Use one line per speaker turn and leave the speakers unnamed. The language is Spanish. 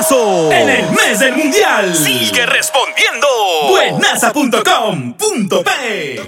buenazo. En el mes del mundial.
Sigue respondiendo.
Buenaza.com.p